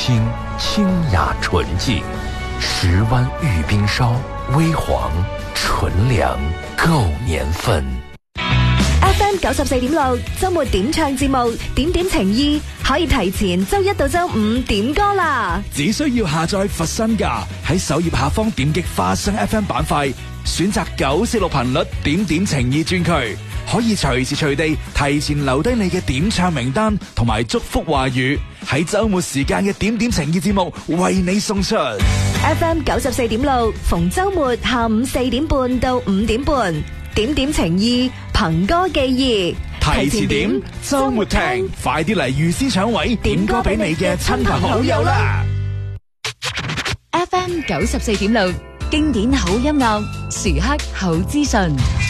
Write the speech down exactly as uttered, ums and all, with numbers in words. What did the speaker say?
清，清雅纯净，十湾玉冰烧，微黄纯良，够年份。 F M 九十四點六周末點唱節目，點點情意可以提前周一到周五點歌啦。 只需要下載佛山架，喺首頁下方點擊花生 F M 板塊，選擇九四六頻率點點情意專區，可以隨時隨地提前留低你嘅點唱名單同埋祝福話語，喺周末時間嘅點點情意節目為你送出。 F M 九十四點六逢周末下午四點半到五點半，點點情意憑歌寄意， 提前點，周末聽，快啲嚟預先搶位，點歌俾你嘅親朋好友啦！ F M 九十四點六經典好音樂，時刻好資訊。